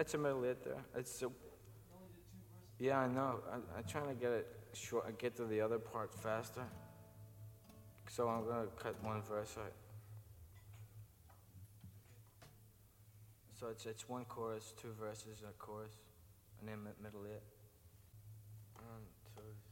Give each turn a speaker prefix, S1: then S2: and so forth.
S1: That's a middle hit there. It's a, yeah, I know. I'm trying to get it short. Get to the other part faster. So I'm gonna cut one verse out. So it's one chorus, two verses, and a chorus, and then middle hit. One, two.